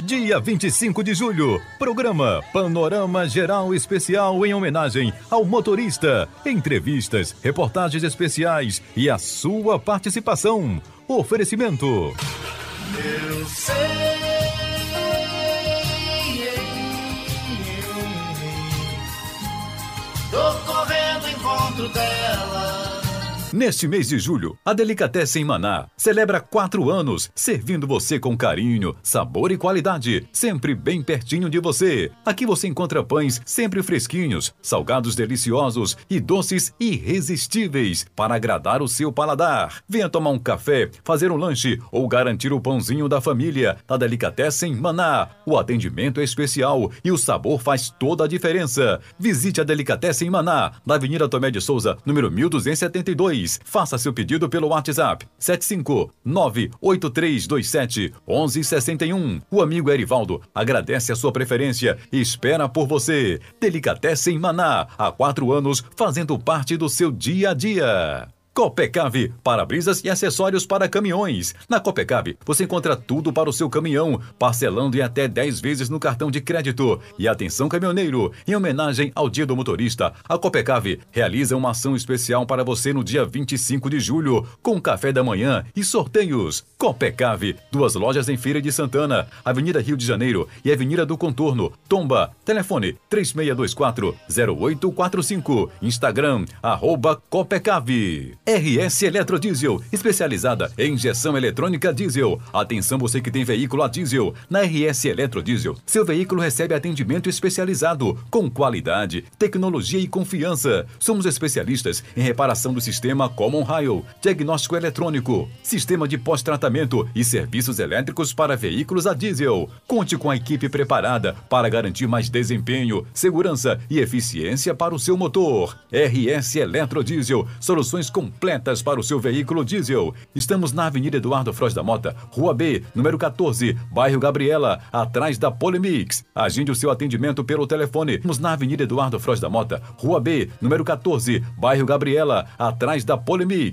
Dia 25 de julho, programa Panorama Geral Especial em homenagem ao motorista. Entrevistas, reportagens especiais e a sua participação. Oferecimento. Eu sei. Tô correndo em encontro dela. Neste mês de julho, a Delicatessen Maná celebra 4 anos, servindo você com carinho, sabor e qualidade, sempre bem pertinho de você. Aqui você encontra pães sempre fresquinhos, salgados deliciosos e doces irresistíveis para agradar o seu paladar. Venha tomar um café, fazer um lanche ou garantir o pãozinho da família. Da Delicatessen Maná, o atendimento é especial e o sabor faz toda a diferença. Visite a Delicatessen Maná, na Avenida Tomé de Souza, número 1272. Faça seu pedido pelo WhatsApp 75983271161. O amigo Erivaldo agradece a sua preferência e espera por você. Delicatessen Maná, há 4 anos fazendo parte do seu dia a dia. Copecave, para-brisas e acessórios para caminhões. Na Copecave, você encontra tudo para o seu caminhão, parcelando em até 10 vezes no cartão de crédito. E atenção caminhoneiro, em homenagem ao Dia do Motorista, a Copecave realiza uma ação especial para você no dia 25 de julho, com café da manhã e sorteios. Copecave, 2 lojas em Feira de Santana, Avenida Rio de Janeiro e Avenida do Contorno, Tomba. Telefone 3624-0845. Instagram, @Copecave. RS Eletrodiesel, especializada em injeção eletrônica diesel. Atenção você que tem veículo a diesel. Na RS Eletrodiesel, seu veículo recebe atendimento especializado, com qualidade, tecnologia e confiança. Somos especialistas em reparação do sistema Common Rail, diagnóstico eletrônico, sistema de pós-tratamento e serviços elétricos para veículos a diesel. Conte com a equipe preparada para garantir mais desempenho, segurança e eficiência para o seu motor. RS Eletrodiesel, soluções completas para o seu veículo diesel. Estamos na Avenida Eduardo Frois da Mota, Rua B, número 14, bairro Gabriela, atrás da Polimix. Agende o seu atendimento pelo telefone. Estamos na Avenida Eduardo Frois da Mota, Rua B, número 14, bairro Gabriela, atrás da Polimix.